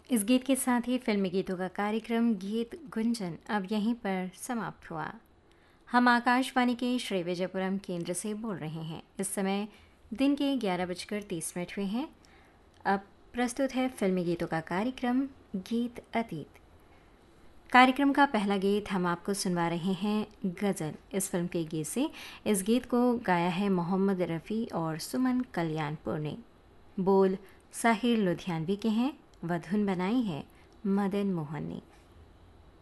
इस गीत के साथ ही फिल्मी गीतों का कार्यक्रम गीत गुंजन अब यहीं पर समाप्त हुआ। हम आकाशवाणी के श्री विजयपुरम केंद्र से बोल रहे हैं। इस समय दिन के 11:30 हुए हैं। अब प्रस्तुत है फिल्मी गीतों का कार्यक्रम गीत अतीत। कार्यक्रम का पहला गीत हम आपको सुनवा रहे हैं गज़ल इस फिल्म के गीत से। इस गीत को गाया है मोहम्मद रफ़ी और सुमन कल्याणपुर ने। बोल साहिर लुधियानवी के हैं व धुन बनाई है मदन मोहन ने।